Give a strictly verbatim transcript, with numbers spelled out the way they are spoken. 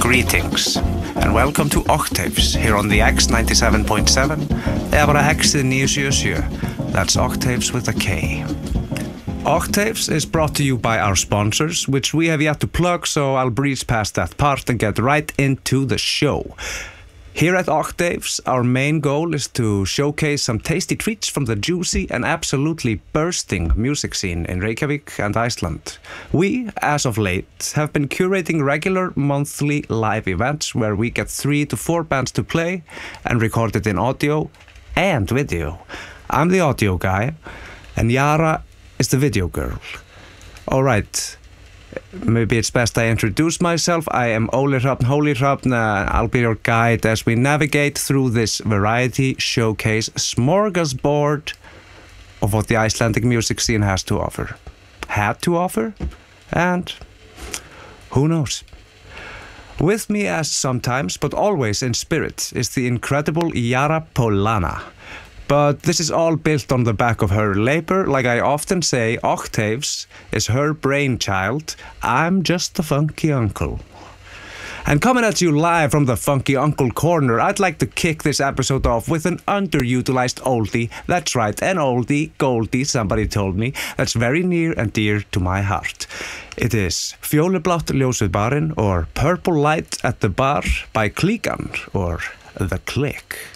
Greetings, and welcome to Octaves here on the X ninety-seven point seven, eða bara X nine seventy-seven. That's Octaves with a K. Octaves is brought to you by our sponsors, which we have yet to plug, so I'll breeze past that part and get right into the show. Here at Octaves, our main goal is to showcase some tasty treats from the juicy and absolutely bursting music scene in Reykjavík and Iceland. We, as of late, have been curating regular monthly live events where we get three to four bands to play and record it in audio and video. I'm the audio guy, and Yara is the video girl. Alright. Maybe it's best I introduce myself. I am Óli Hrafn, Holy Hrafn. Uh, I'll be your guide as we navigate through this variety showcase smorgasbord of what the Icelandic music scene has to offer. Had to offer? And who knows? With me as sometimes, but always in spirit, is the incredible Yara Polana. But this is all built on the back of her labor. Like I often say, Octaves is her brainchild. I'm just the funky uncle. And coming at you live from the Funky Uncle Corner, I'd like to kick this episode off with an underutilized oldie. That's right, an oldie, goldie, somebody told me, that's very near and dear to my heart. It is Fjólublátt ljósið barinn, or Purple Light at the Bar by Klíkan, or The Click.